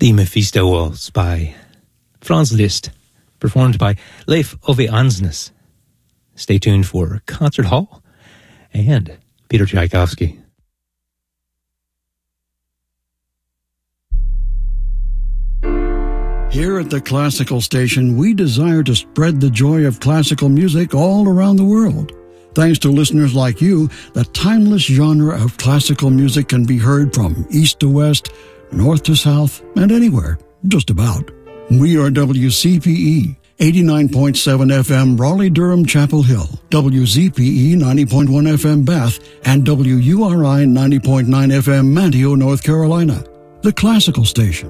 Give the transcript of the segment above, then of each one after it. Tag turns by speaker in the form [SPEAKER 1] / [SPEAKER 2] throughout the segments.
[SPEAKER 1] The Mephisto Waltz by Franz Liszt, performed by Leif Ove Ansnes. Stay tuned for Concert Hall and Peter Tchaikovsky.
[SPEAKER 2] Here at the Classical Station, we desire to spread the joy of classical music all around the world. Thanks to listeners like you, the timeless genre of classical music can be heard from east to west, north to south, and anywhere, just about. We are WCPE, 89.7 FM Raleigh-Durham Chapel Hill, WZPE 90.1 FM Bath, and WURI 90.9 FM Manteo, North Carolina. The Classical Station.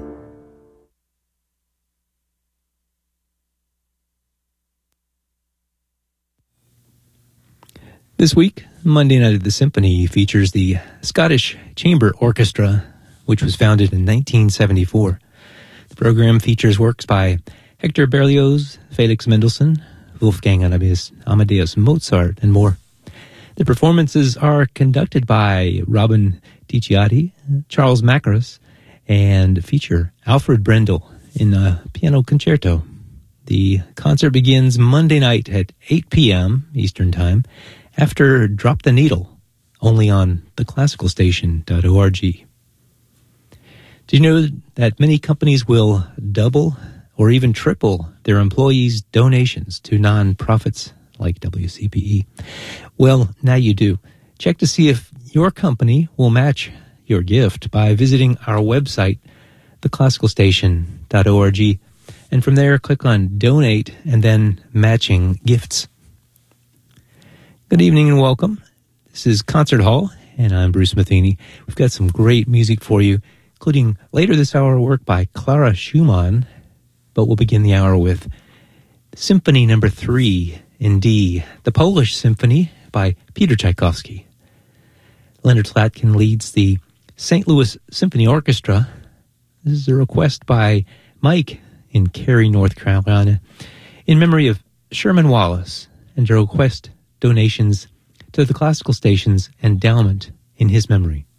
[SPEAKER 1] This week, Monday Night at the Symphony features the Scottish Chamber Orchestra, which was founded in 1974. The program features works by Hector Berlioz, Felix Mendelssohn, Wolfgang Amadeus Mozart, and more. The performances are conducted by Robin Ticciati, Charles Mackerus, and feature Alfred Brendel in a piano concerto. The concert begins Monday night at 8 p.m. Eastern Time after Drop the Needle, only on theclassicalstation.org. Did you know that many companies will double or even triple their employees' donations to non-profits like WCPE? Well, now you do. Check to see if your company will match your gift by visiting our website, theclassicalstation.org, and from there click on Donate and then Matching Gifts. Good evening and welcome. This is Concert Hall, and I'm Bruce Matheny. We've got some great music for you, including later this hour work by Clara Schumann, but we'll begin the hour with Symphony No. 3 in D, the Polish Symphony by Peter Tchaikovsky. Leonard Slatkin leads the St. Louis Symphony Orchestra. This is a request by Mike in Cary, North Carolina, in memory of Sherman Wallace, and to request donations to the Classical Station's endowment in his memory.